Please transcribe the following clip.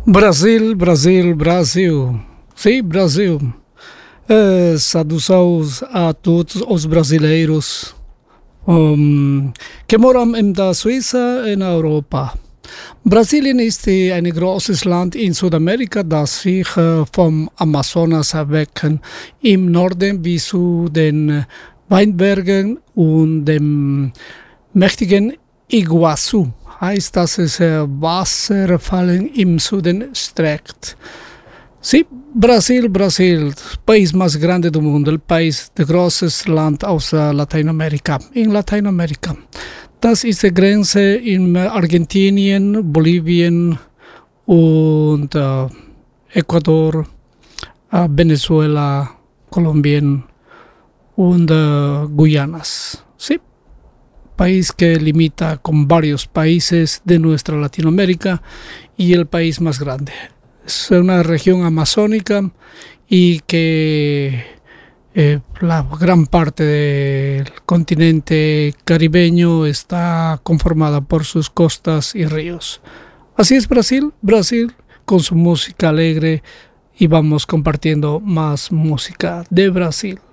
Brasil, Brasil, Brasil. Sim, Brasil. Saudações a todos os brasileiros que moram da Suíça e na Europa. Brasilien ist ein großes Land in Südamerika, das sich vom Amazonas weg im Norden bis zu den Weinbergen und dem mächtigen Iguazu. Heißt, dass es Wasserfallen im Süden streckt. Sí, Brasil, Brasil, país más grande del mundo, el país de grosses Land aus Lateinamerika, in Lateinamerika. Das ist die Grenze in Argentinien, Bolivien und Ecuador, Venezuela, Kolumbien und Guyanas. Sí, país que limita con varios países de nuestra Latinoamérica y el país más grande. Es una región amazónica y que la gran parte del continente caribeño está conformada por sus costas y ríos. Así es Brasil, Brasil con su música alegre y vamos compartiendo más música de Brasil.